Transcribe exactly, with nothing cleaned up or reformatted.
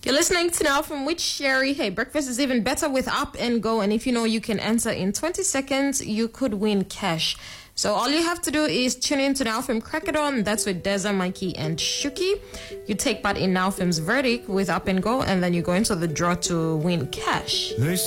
You're listening to Now From Which Sherry. Hey, breakfast is even better with Up and Go. And if you know you can answer in twenty seconds, you could win cash. So all you have to do is tune in to Now Film Crack It On. That's with Deza, Mikey, and Shuki. You take part in Now Film's verdict with Up and Go, and then you go into the draw to win cash.